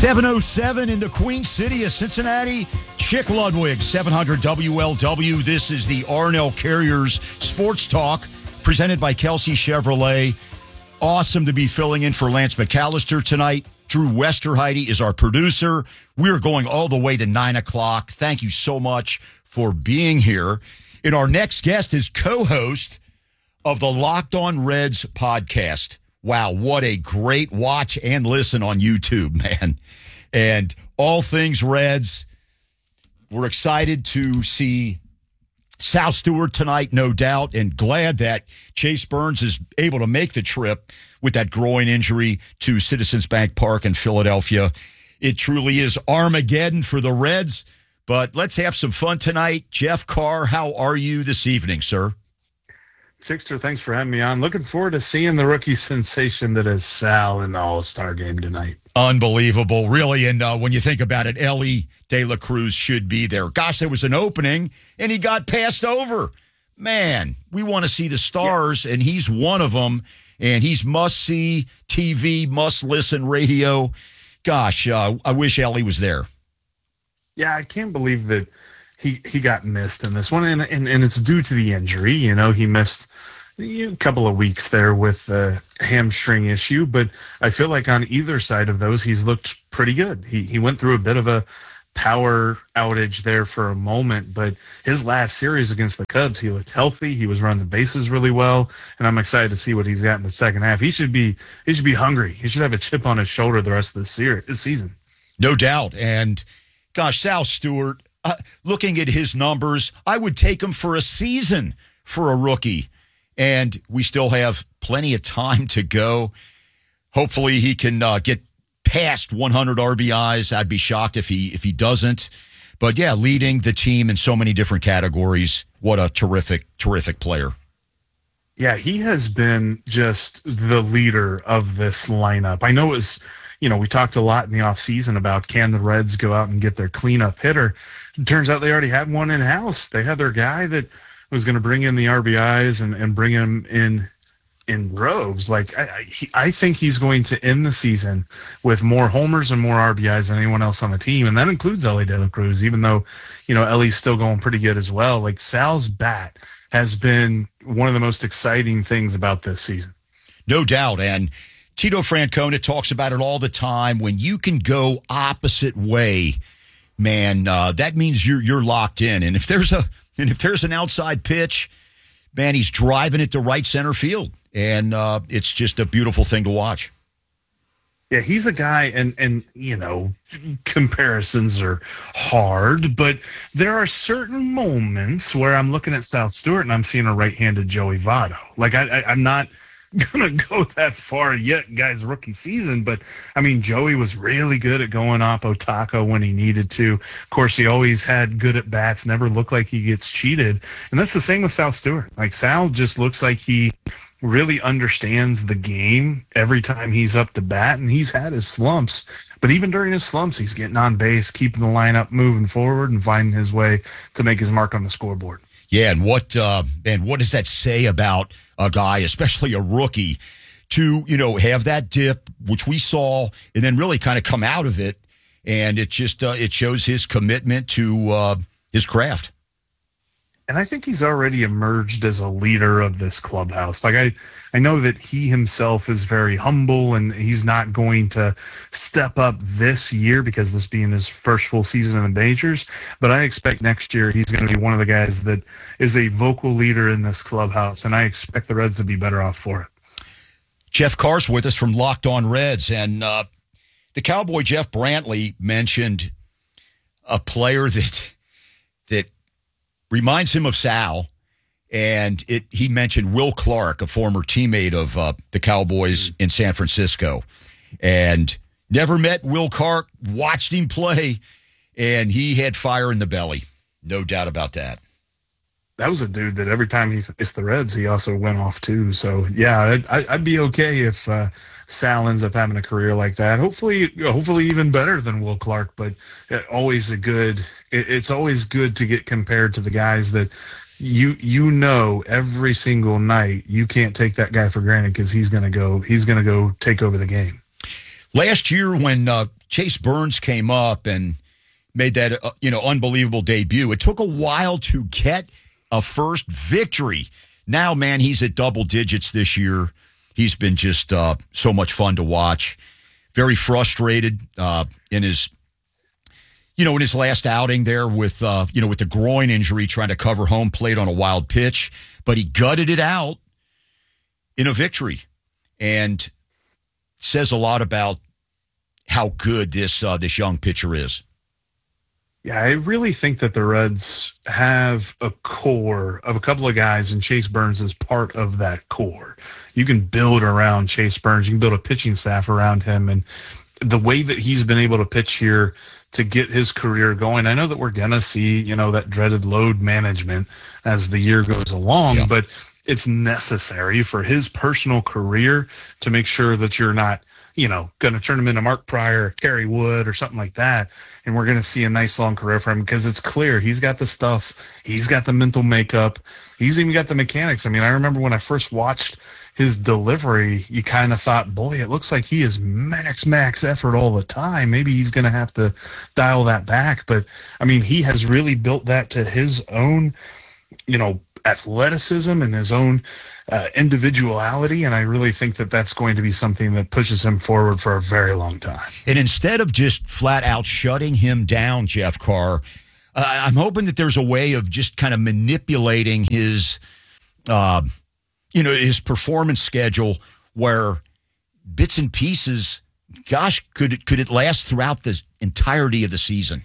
7:07 in the Queen City of Cincinnati. Chick Ludwig, 700 WLW. This is the Arnell Carriers Sports Talk, presented by Kelsey Chevrolet. Awesome to be filling in for Lance McAllister tonight. Drew Westerheide is our producer. We're going all the way to 9 o'clock. Thank you so much for being here. And our next guest is co-host of the Locked On Reds podcast. Wow, what a great watch and listen on YouTube, man. And all things Reds. We're excited to see Sal Stewart tonight, no doubt, and glad that Chase Burns is able to make the trip with that groin injury to Citizens Bank Park in Philadelphia. It truly is Armageddon for the Reds, but let's have some fun tonight. Jeff Carr, how are you this evening, sir? Chickster, thanks for having me on. Looking forward to seeing the rookie sensation that is Sal in the All-Star game tonight. Unbelievable, really. And when you think about it, Elly De La Cruz should be there. Gosh, there was an opening, and he got passed over. Man, we want to see the stars, and he's one of them. And he's must-see TV, must-listen radio. Gosh, I wish Elly was there. Yeah, I can't believe that he got missed in this one, and it's due to the injury. You know, he missed a couple of weeks there with the hamstring issue, but I feel like on either side of those, he's looked pretty good. He went through a bit of a power outage there for a moment, but his last series against the Cubs, he looked healthy. He was running the bases really well, and I'm excited to see what he's got in the second half. He should be hungry. He should have a chip on his shoulder the rest of this season. No doubt. And gosh, Sal Stewart, looking at his numbers, I would take him for a season for a rookie. And we still have plenty of time to go. Hopefully he can get past 100 RBIs. I'd be shocked if he doesn't. But, yeah, leading the team in so many different categories. What a terrific, terrific player. Yeah, he has been just the leader of this lineup. I know it was, we talked a lot in the offseason about can the Reds go out and get their cleanup hitter. It turns out they already had one in-house. They had their guy that was going to bring in the RBIs and bring him in droves. Like I think he's going to end the season with more homers and more RBIs than anyone else on the team, and that includes Elly De La Cruz, even though, Elly's still going pretty good as well. Like Sal's bat has been one of the most exciting things about this season. No doubt, and Tito Francona talks about it all the time. When you can go opposite way, man, that means you're locked in. And if there's an outside pitch, man, he's driving it to right center field. And it's just a beautiful thing to watch. Yeah, he's a guy, and comparisons are hard, but there are certain moments where I'm looking at Sal Stewart and I'm seeing a right-handed Joey Votto. Like, I'm not going to go that far yet, guys, rookie season, but I mean, Joey was really good at going oppo taco when he needed to. Of course, he always had good at bats, never looked like he gets cheated, and that's the same with Sal Stewart. Like, Sal just looks like he really understands the game every time he's up to bat, and he's had his slumps, but even during his slumps, he's getting on base, keeping the lineup moving forward, and finding his way to make his mark on the scoreboard. Yeah, and what does that say about a guy, especially a rookie, to, have that dip, which we saw, and then really kind of come out of it, and it just it shows his commitment to his craft. And I think he's already emerged as a leader of this clubhouse. Like, I know that he himself is very humble, and he's not going to step up this year because this being his first full season in the majors. But I expect next year he's going to be one of the guys that is a vocal leader in this clubhouse, and I expect the Reds to be better off for it. Jeff Carr's with us from Locked On Reds, and the Cowboy Jeff Brantley mentioned a player that reminds him of Sal, and he mentioned Will Clark, a former teammate of the Cowboys in San Francisco, and never met Will Clark, watched him play, and he had fire in the belly. No doubt about that. That was a dude that every time he faced the Reds, he also went off too. So, yeah, I'd be okay if Sal ends up having a career like that. Hopefully even better than Will Clark, but it's always good to get compared to the guys that every single night you can't take that guy for granted because he's gonna go take over the game. Last year when Chase Burns came up and made that unbelievable debut, it took a while to get a first victory. Now, man, he's at double digits this year. He's been just so much fun to watch. Very frustrated in his last outing there with the groin injury, trying to cover home plate on a wild pitch, but he gutted it out in a victory, and says a lot about how good this young pitcher is. Yeah, I really think that the Reds have a core of a couple of guys, and Chase Burns is part of that core. You can build around Chase Burns. You can build a pitching staff around him, and the way that he's been able to pitch here to get his career going. I know that we're going to see, that dreaded load management as the year goes along, but it's necessary for his personal career to make sure that you're not, going to turn him into Mark Pryor, Kerry Wood, or something like that. And we're going to see a nice long career for him because it's clear he's got the stuff. He's got the mental makeup. He's even got the mechanics. I mean, I remember when I first watched his delivery, you kind of thought, boy, it looks like he is max effort all the time. Maybe he's going to have to dial that back. But, I mean, he has really built that to his own, athleticism and his own individuality, and I really think that that's going to be something that pushes him forward for a very long time. And instead of just flat out shutting him down, Jeff Carr, I'm hoping that there's a way of just kind of manipulating his, his performance schedule where bits and pieces, gosh, could it last throughout the entirety of the season?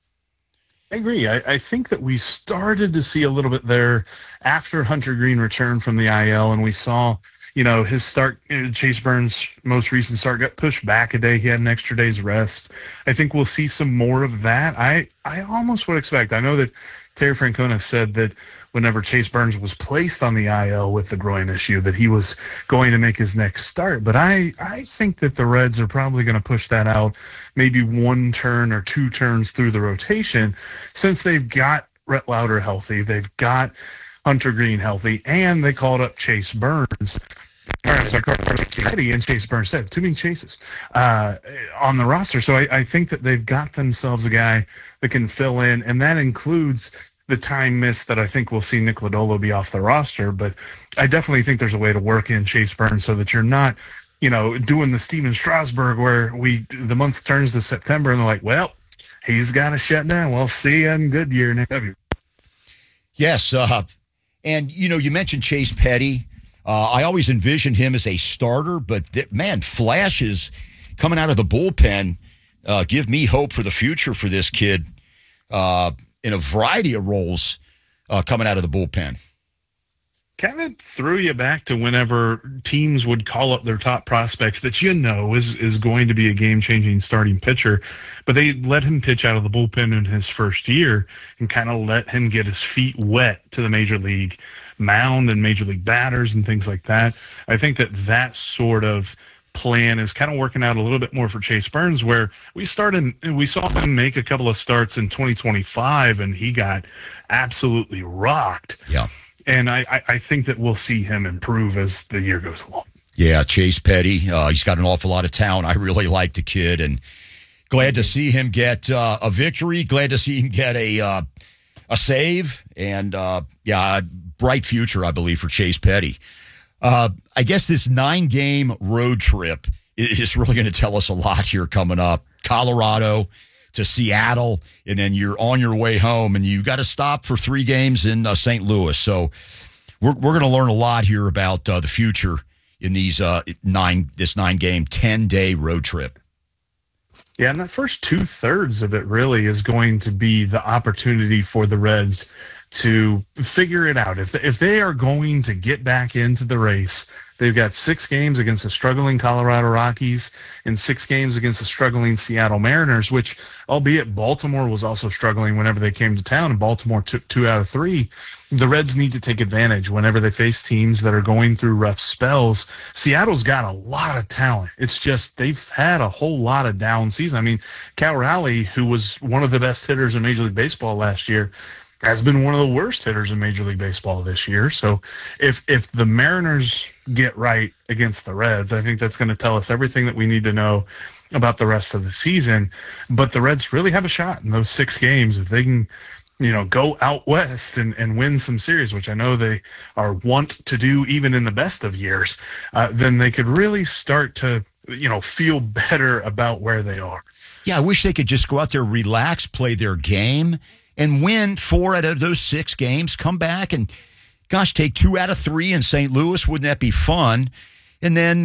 I agree. I think that we started to see a little bit there after Hunter Green returned from the IL, and we saw, his start, Chase Burns' most recent start got pushed back a day. He had an extra day's rest. I think we'll see some more of that. I almost would expect. I know that Terry Francona said that whenever Chase Burns was placed on the IL with the groin issue, that he was going to make his next start. But I think that the Reds are probably going to push that out maybe one turn or two turns through the rotation, since they've got Rhett Lauder healthy, they've got Hunter Green healthy, and they called up Chase Burns. And Chase Burns said, too many chases on the roster. So I think that they've got themselves a guy that can fill in, and that includes the time missed that I think we'll see Nick Lodolo be off the roster. But I definitely think there's a way to work in Chase Burns so that you're not, doing the Steven Strasburg where the month turns to September and they're like, well, he's got to shut down. We'll see you in Goodyear next February. Yes. And, you mentioned Chase Petty. I always envisioned him as a starter, but flashes coming out of the bullpen give me hope for the future for this kid in a variety of roles coming out of the bullpen. Kind of threw you back to whenever teams would call up their top prospects that is going to be a game-changing starting pitcher, but they let him pitch out of the bullpen in his first year and kind of let him get his feet wet to the major league mound and major league batters and things like that. I think that sort of plan is kind of working out a little bit more for Chase Burns, where we saw him make a couple of starts in 2025 and he got absolutely rocked. Yeah. And I think that we'll see him improve as the year goes along. Yeah, Chase Petty, he's got an awful lot of talent. I really like the kid, and glad to see him get a victory. Glad to see him get a save, and bright future, I believe, for Chase Petty. I guess this 9-game road trip is really going to tell us a lot here coming up. Colorado to Seattle, and then you're on your way home, and you got to stop for 3 games in St. Louis. So we're going to learn a lot here about the future in these 9-game, 10-day road trip. Yeah, and that first 2/3 of it really is going to be the opportunity for the Reds to figure it out. If they are going to get back into the race, they've got 6 games against the struggling Colorado Rockies and 6 games against the struggling Seattle Mariners, which, albeit Baltimore was also struggling whenever they came to town, and Baltimore took 2 out of 3. The Reds need to take advantage whenever they face teams that are going through rough spells. Seattle's got a lot of talent. It's just they've had a whole lot of down seasons. I mean, Cal Raleigh, who was one of the best hitters in Major League Baseball last year, has been one of the worst hitters in Major League Baseball this year. So if the Mariners get right against the Reds, I think that's going to tell us everything that we need to know about the rest of the season. But the Reds really have a shot in those 6 games if they can, go out west and win some series, which I know they are wont to do even in the best of years. Then they could really start to, feel better about where they are. Yeah, I wish they could just go out there, relax, play their game, and win 4 out of those 6 games. Come back and, gosh, take 2 out of 3 in St. Louis. Wouldn't that be fun? And then,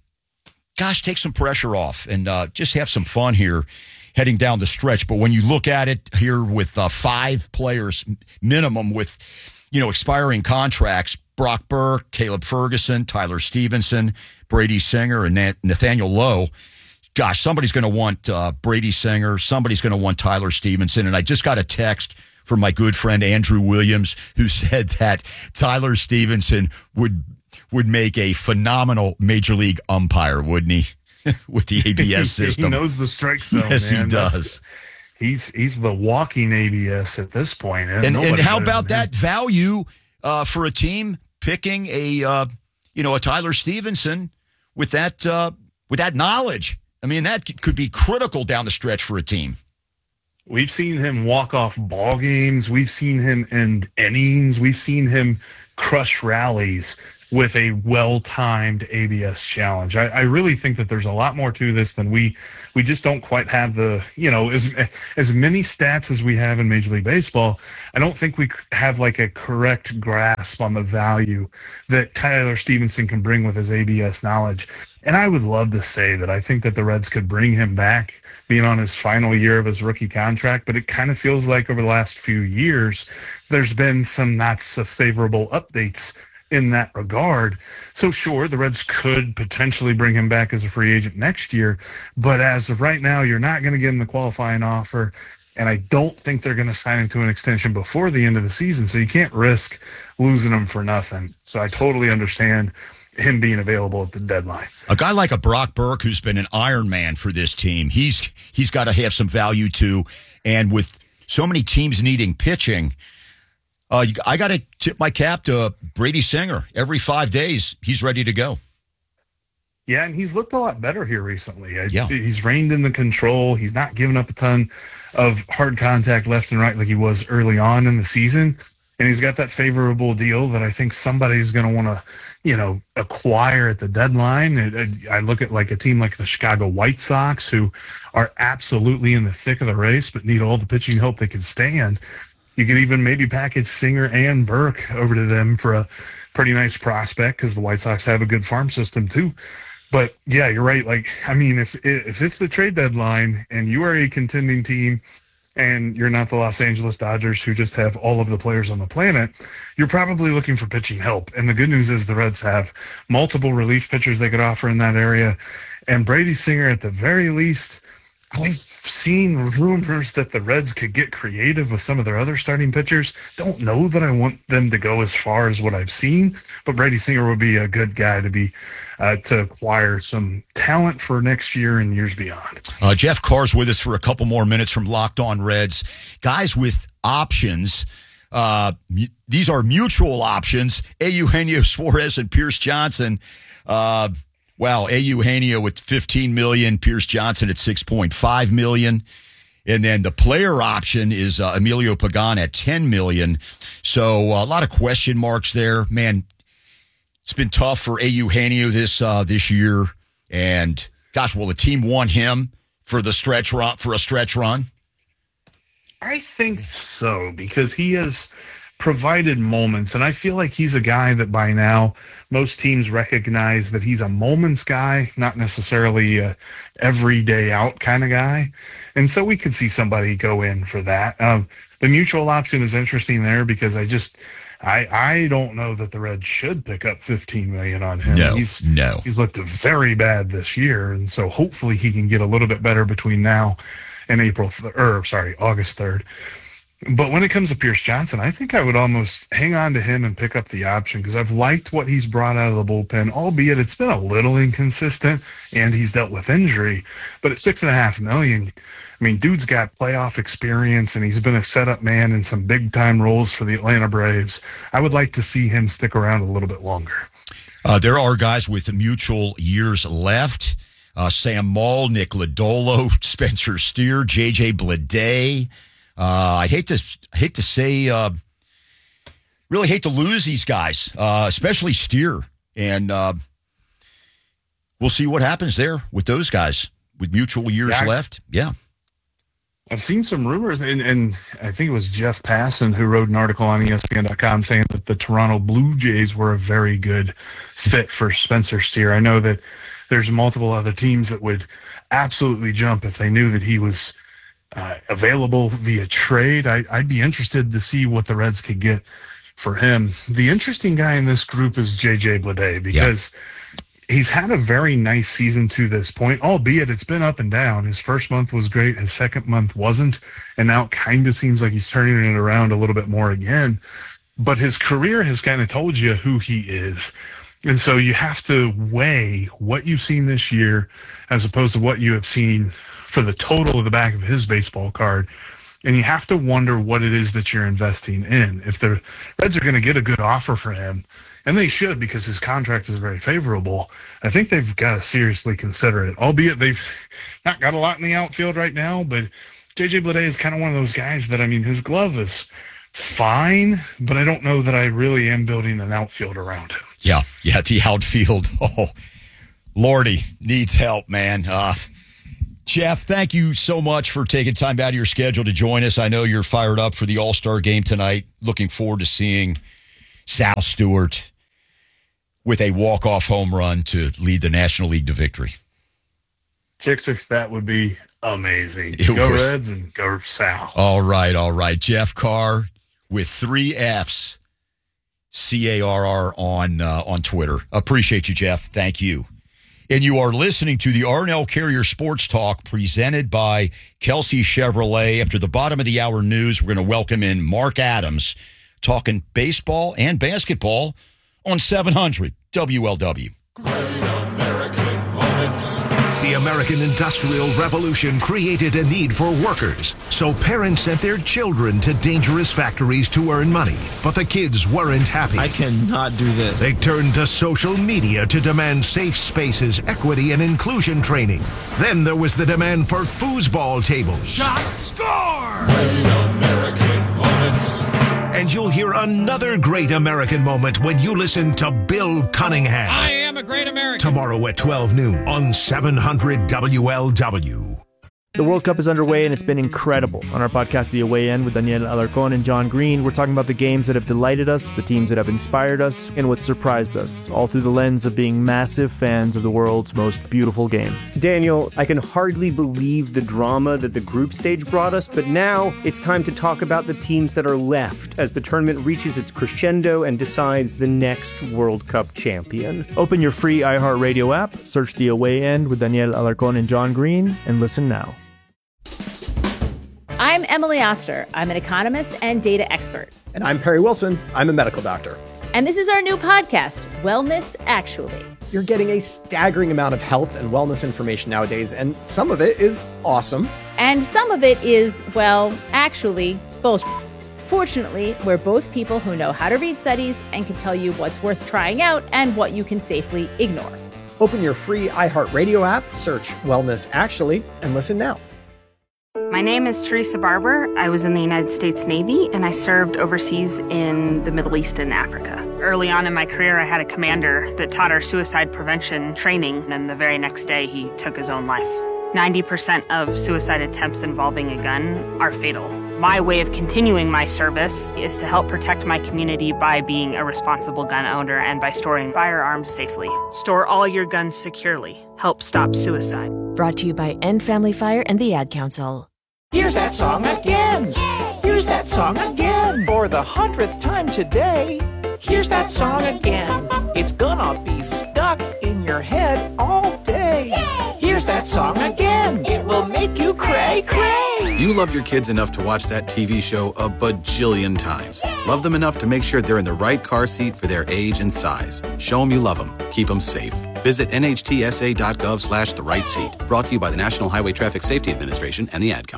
take some pressure off and just have some fun here heading down the stretch. But when you look at it here with 5 players minimum with, expiring contracts, Brock Burke, Caleb Ferguson, Tyler Stevenson, Brady Singer, and Nathaniel Lowe, gosh, somebody's going to want Brady Singer. Somebody's going to want Tyler Stevenson. And I just got a text from my good friend Andrew Williams, who said that Tyler Stevenson would make a phenomenal major league umpire, wouldn't he? With the ABS system. He knows the strike zone. Yes, man. He does. He's the walking ABS at this point. And how about that value for a team picking a Tyler Stevenson with that knowledge? I mean, that could be critical down the stretch for a team. We've seen him walk off ball games. We've seen him end innings. We've seen him crush rallies with a well-timed ABS challenge. I really think that there's a lot more to this than we just don't quite have the, as many stats as we have in Major League Baseball. I don't think we have like a correct grasp on the value that Tyler Stevenson can bring with his ABS knowledge. And I would love to say that I think that the Reds could bring him back being on his final year of his rookie contract, but it kind of feels like over the last few years, there's been some not so favorable updates in that regard. So sure, the Reds could potentially bring him back as a free agent next year, but as of right now, you're not going to give him the qualifying offer, and I don't think they're going to sign him to an extension before the end of the season, so you can't risk losing him for nothing. So I totally understand him being available at the deadline. A guy like a Brock Burke, who's been an Iron Man for this team, he's got to have some value too, and with so many teams needing pitching, I got to tip my cap to Brady Singer. Every 5 days, he's ready to go. Yeah, and he's looked a lot better here recently. Yeah. He's reined in the control. He's not giving up a ton of hard contact left and right like he was early on in the season. And he's got that favorable deal that I think somebody's going to want to, acquire at the deadline. I look at like a team like the Chicago White Sox, who are absolutely in the thick of the race, but need all the pitching help they can stand. You could even maybe package Singer and Burke over to them for a pretty nice prospect because the White Sox have a good farm system too. But yeah, you're right. Like, I mean, if it's the trade deadline and you are a contending team and you're not the Los Angeles Dodgers who just have all of the players on the planet, you're probably looking for pitching help. And the good news is the Reds have multiple relief pitchers they could offer in that area. And Brady Singer, at the very least, I've seen rumors that the Reds could get creative with some of their other starting pitchers. Don't know that I want them to go as far as what I've seen, but Brady Singer would be a good guy to acquire some talent for next year and years beyond. Jeff Carr's with us for a couple more minutes from Locked On Reds. Guys with options. These are mutual options. Eugenio Suarez and Pierce Johnson. Wow, Eugenio with $15 million, Pierce Johnson at $6.5 million. And then the player option is Emilio Pagan at $10 million. So a lot of question marks there. Man, it's been tough for Eugenio this year. And gosh, will the team want him for a stretch run? I think so, because he has provided moments, and I feel like he's a guy that by now most teams recognize that he's a moments guy, not necessarily a every day out kind of guy. And so we could see somebody go in for that. The mutual option is interesting there because I don't know that the Reds should pick up $15 million on him. No. He's looked very bad this year, and so hopefully he can get a little bit better between now and August 3rd. But when it comes to Pierce Johnson, I think I would almost hang on to him and pick up the option because I've liked what he's brought out of the bullpen, albeit it's been a little inconsistent and he's dealt with injury. But at $6.5 million, I mean, dude's got playoff experience and he's been a setup man in some big time roles for the Atlanta Braves. I would like to see him stick around a little bit longer. There are guys with mutual years left. Sam Maul, Nick Lodolo, Spencer Steer, J.J. Bleday. I hate to say, really hate to lose these guys, especially Steer. And we'll see what happens there with those guys with mutual years left. Yeah. I've seen some rumors, and I think it was Jeff Passan who wrote an article on ESPN.com saying that the Toronto Blue Jays were a very good fit for Spencer Steer. I know that there's multiple other teams that would absolutely jump if they knew that he was available via trade. I'd be interested to see what the Reds could get for him. The interesting guy in this group is J.J. Bleday because he's had a very nice season to this point, albeit it's been up and down. His first month was great. His second month wasn't. And now it kind of seems like he's turning it around a little bit more again. But his career has kind of told you who he is. And so you have to weigh what you've seen this year as opposed to what you have seen for the total of the back of his baseball card. And you have to wonder what it is that you're investing in. If the Reds are going to get a good offer for him, and they should because his contract is very favorable, I think they've got to seriously consider it, albeit they've not got a lot in the outfield right now. But J.J. Bleday is kind of one of those guys that, I mean, his glove is fine, but I don't know that I really am building an outfield around him. Yeah, the outfield. Oh, Lordy needs help, man. Jeff, thank you so much for taking time out of your schedule to join us. I know you're fired up for the All-Star game tonight. Looking forward to seeing Sal Stewart with a walk-off home run to lead the National League to victory. Sixers, that would be amazing. Go Reds and go Sal. All right. Jeff Carr with 3 Fs, CARR on Twitter. Appreciate you, Jeff. Thank you. And you are listening to the Arnell Carrier Sports Talk presented by Kelsey Chevrolet. After the bottom of the hour news, we're going to welcome in Mark Adams, talking baseball and basketball on 700 WLW. Great American Moments. The American Industrial Revolution created a need for workers, so parents sent their children to dangerous factories to earn money. But the kids weren't happy. I cannot do this. They turned to social media to demand safe spaces, equity, and inclusion training. Then there was the demand for foosball tables. Shot, score! Great American Moments. And you'll hear another great American moment when you listen to Bill Cunningham. I am a great American. Tomorrow at 12 noon on 700 WLW. The World Cup is underway, and it's been incredible. On our podcast, The Away End, with Daniel Alarcón and John Green, we're talking about the games that have delighted us, the teams that have inspired us, and what surprised us, all through the lens of being massive fans of the world's most beautiful game. Daniel, I can hardly believe the drama that the group stage brought us, but now it's time to talk about the teams that are left as the tournament reaches its crescendo and decides the next World Cup champion. Open your free iHeartRadio app, search The Away End with Daniel Alarcón and John Green, and listen now. I'm Emily Oster. I'm an economist and data expert. And I'm Perry Wilson. I'm a medical doctor. And this is our new podcast, Wellness Actually. You're getting a staggering amount of health and wellness information nowadays, and some of it is awesome. And some of it is, well, actually, bullshit. Fortunately, we're both people who know how to read studies and can tell you what's worth trying out and what you can safely ignore. Open your free iHeartRadio app, search Wellness Actually, and listen now. My name is Teresa Barber. I was in the United States Navy, and I served overseas in the Middle East and Africa. Early on in my career, I had a commander that taught our suicide prevention training, and the very next day, he took his own life. 90% of suicide attempts involving a gun are fatal. My way of continuing my service is to help protect my community by being a responsible gun owner and by storing firearms safely. Store all your guns securely. Help stop suicide. Brought to you by End Family Fire and the Ad Council. Here's that song again. Here's that song again. For the 100th time today. Here's that song again. It's gonna be stuck in your head all day. Here's that song again. It will make you cray, cray. You love your kids enough to watch that TV show a bajillion times. Love them enough to make sure they're in the right car seat for their age and size. Show them you love them. Keep them safe. Visit nhtsa.gov/the right seat. Brought to you by the National Highway Traffic Safety Administration and the Ad Council.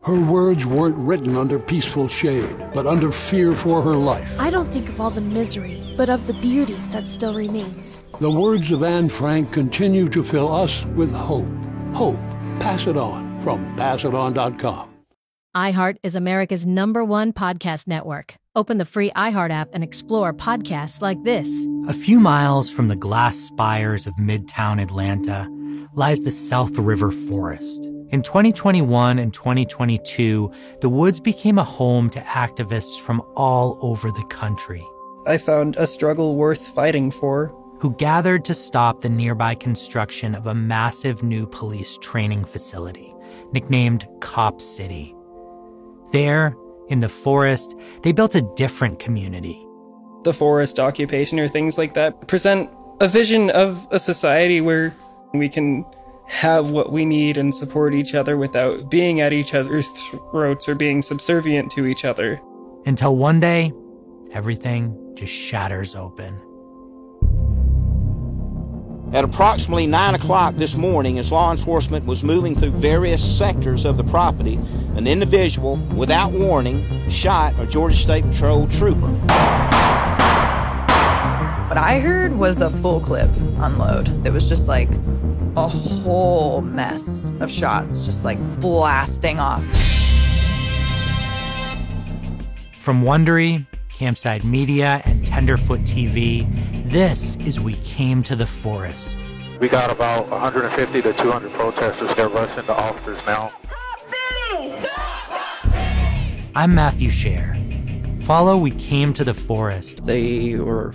Her words weren't written under peaceful shade, but under fear for her life. I don't think of all the misery, but of the beauty that still remains. The words of Anne Frank continue to fill us with hope. Hope. Pass it on from PassItOn.com. iHeart is America's #1 podcast network. Open the free iHeart app and explore podcasts like this. A few miles from the glass spires of Midtown Atlanta lies the South River Forest. In 2021 and 2022, the woods became a home to activists from all over the country. I found a struggle worth fighting for. Who gathered to stop the nearby construction of a massive new police training facility, nicknamed Cop City. There, in the forest, they built a different community. The forest occupation or things like that present a vision of a society where we can have what we need and support each other without being at each other's throats or being subservient to each other. Until one day, everything just shatters open. At approximately 9 o'clock this morning, as law enforcement was moving through various sectors of the property, an individual, without warning, shot a Georgia State Patrol trooper. What I heard was a full clip unload. It was just like a whole mess of shots, just like blasting off. From Wondery, Campside Media, and Tenderfoot TV, this is We Came to the Forest. We got about 150 to 200 protesters. They're rushing the officers now. I'm Matthew Scher. Follow We Came to the Forest. They were